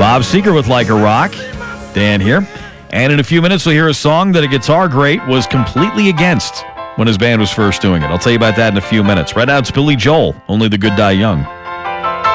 Bob Seger with Like a Rock. Dan here. And in a few minutes, we'll hear a song that a guitar great was completely against when his band was first doing it. I'll tell you about that in a few minutes. Right now, it's Billy Joel, Only the Good Die Young.